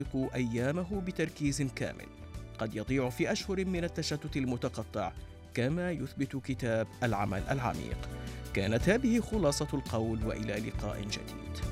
أيامه بتركيز كامل، قد يضيع في أشهر من التشتت المتقطع، كما يثبت كتاب العمل العميق. كانت هذه خلاصة القول، وإلى لقاء جديد.